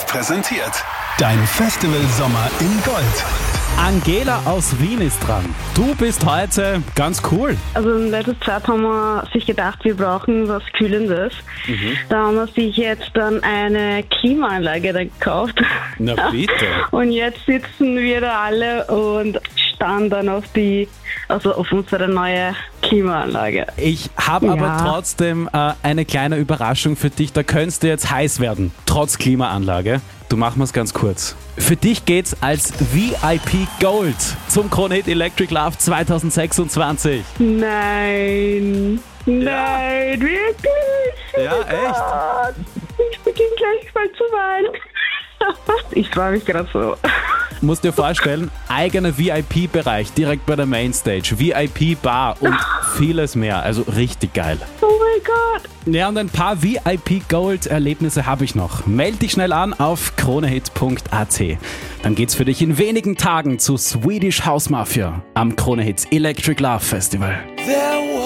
Love präsentiert. Dein Festival-Sommer in Gold. Angela aus Wien ist dran. Du bist heute ganz cool. Also in letzter Zeit haben wir sich gedacht, wir brauchen was Kühlendes. Da haben wir sich jetzt dann eine Klimaanlage dann gekauft. Na bitte. Und jetzt sitzen wir da alle und starren dann auf unsere neue Klimaanlage. Ich habe aber trotzdem eine kleine Überraschung für dich. Da könntest du jetzt heiß werden, trotz Klimaanlage. Du machen wir es ganz kurz. Für dich geht's als VIP Gold zum Krone-Hit Electric Love 2026. Nein, wirklich? Ja, echt? Ich beginne gleich mal zu weinen. Ich freue mich gerade so. Musst dir vorstellen, eigener VIP-Bereich direkt bei der Mainstage, VIP-Bar und vieles mehr. Also richtig geil. Oh mein Gott. Ja, und ein paar VIP-Gold-Erlebnisse habe ich noch. Meld dich schnell an auf kronehit.at. Dann geht's für dich in wenigen Tagen zu Swedish House Mafia am Krone-Hit Electric Love Festival.